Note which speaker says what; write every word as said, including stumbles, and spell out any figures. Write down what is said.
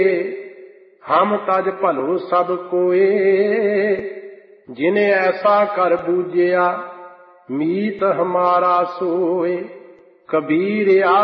Speaker 1: हम तज भलो सब कोए, जिने ऐसा कर बूझिया मीत हमारा सोए। कबीर